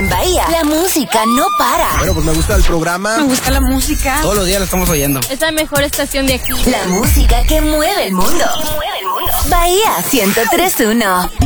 en Bahía, la música no para. Bueno, pues me gusta el programa. Me gusta la música. Todos los días la estamos oyendo. Es la mejor estación de aquí. La música que mueve el mundo. Bahía 103.1.